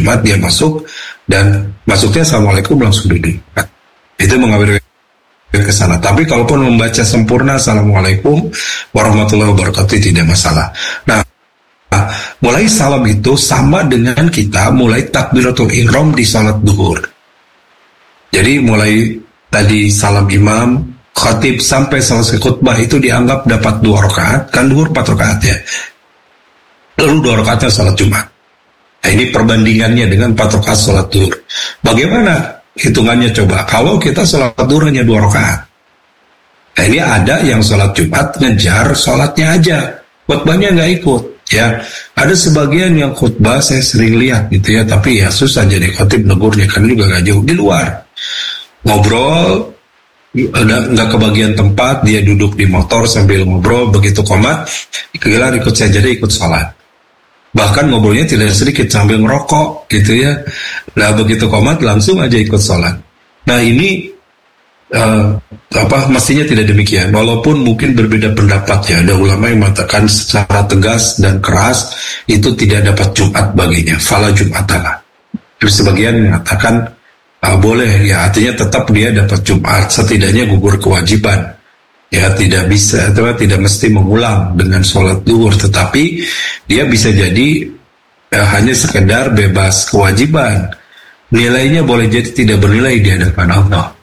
Jumat dia masuk dan masuknya assalamualaikum langsung duduk. Itu mengambil ke sana. Tapi kalaupun membaca sempurna assalamualaikum warahmatullahi wabarakatuh tidak masalah. Nah, mulai salam itu sama dengan kita mulai takbiratul ihram di salat duhur. Jadi mulai tadi salam imam, khatib sampai selesai khutbah itu dianggap dapat 2 rakaat, kan duhur 4 rakaat ya. Lalu 2 rakaatnya salat Jumat. Nah, ini perbandingannya dengan 4 rakaat salat duhur. Bagaimana hitungannya coba? Kalau kita salat duhur hanya 2 rakaat. Nah, ini ada yang salat Jumat ngejar salatnya aja, khutbahnya nggak ikut. Ya, ada sebagian yang khutbah saya sering lihat gitu ya, tapi ya susah jadi khatib negurnya kan juga nggak jauh di luar. Ngobrol, nggak kebagian tempat, dia duduk di motor sambil ngobrol, begitu komat, kegilaan ikut sajadah ikut sholat. Bahkan ngobrolnya tidak sedikit sambil ngerokok gitu ya. Nah begitu komat langsung aja ikut sholat. Nah ini mestinya tidak demikian. Walaupun mungkin berbeda pendapat ya, ada ulama yang mengatakan secara tegas dan keras itu tidak dapat Jumat baginya, fala Jumatalah. Tapi sebagian mengatakan boleh ya, artinya tetap dia dapat Jumat, setidaknya gugur kewajiban. Ya tidak bisa, atau tidak mesti mengulang dengan sholat duhur, tetapi dia bisa jadi hanya sekedar bebas kewajiban. Nilainya boleh jadi tidak bernilai di hadapan Allah.